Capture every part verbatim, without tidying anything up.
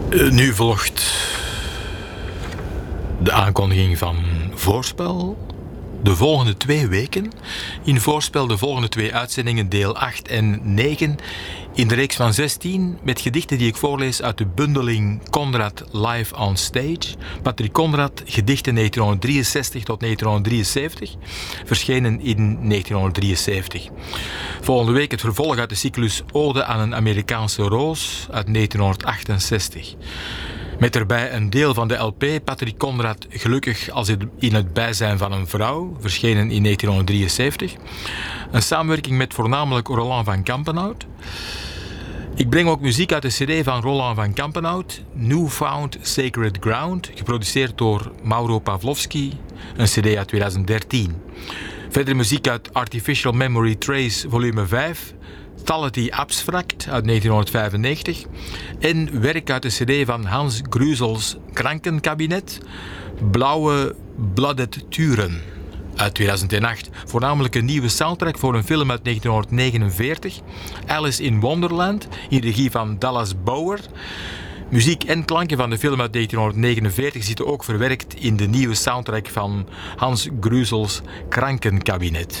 Uh, nu volgt de aankondiging van Voorspel. De volgende twee weken. In Voorspel de volgende twee uitzendingen, deel acht en negen. In de reeks van zestien met gedichten die ik voorlees uit de bundeling Conrad Live on Stage. Patrick Conrad, gedichten negentienhonderddrieënzestig tot negentienhonderddrieënzeventig. Verschenen in negentienhonderddrieënzeventig. Volgende week het vervolg uit de cyclus Ode aan een Amerikaanse roos uit negentienhonderdachtenzestig. Met erbij een deel van de L P Patrick Conrad, gelukkig als in het bijzijn van een vrouw, verschenen in negentienhonderddrieënzeventig. Een samenwerking met voornamelijk Roland van Campenhout. Ik breng ook muziek uit de cd van Roland van Campenhout, Newfound Sacred Ground, geproduceerd door Mauro Pavlovsky, een cd uit tweeduizend dertien. Verder muziek uit Artificial Memory Trace volume vijf, Tality Abstract uit negentienhonderdvijfennegentig en werk uit de cd van Hans Gruzels Krankenkabinet, Blauwe Blooded Turen uit tweeduizend acht. Voornamelijk een nieuwe soundtrack voor een film uit negentienhonderdnegenenveertig, Alice in Wonderland, in regie van Dallas Bauer. Muziek en klanken van de film uit negentienhonderdnegenenveertig zitten ook verwerkt in de nieuwe soundtrack van Hans Gruzels Krankenkabinet.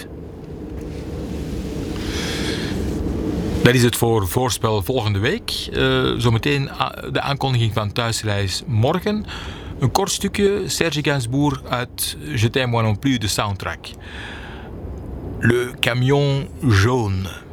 Dat is het voor Voorspel volgende week. Uh, zometeen de aankondiging van Thuisreis morgen. Een kort stukje, Serge Gainsbourg uit Je t'aime moi non plus, de soundtrack. Le camion jaune.